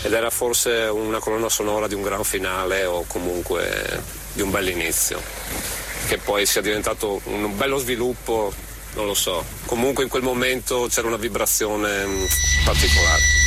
ed era forse una colonna sonora di un gran finale o comunque di un bell'inizio, che poi sia diventato un bello sviluppo, non lo so, comunque in quel momento c'era una vibrazione particolare.